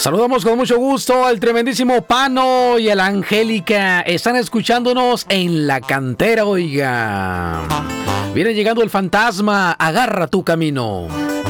Saludamos con mucho gusto al tremendísimo Pano y a la Angélica. Están escuchándonos en la cantera, oiga. Viene llegando el fantasma, agarra tu camino.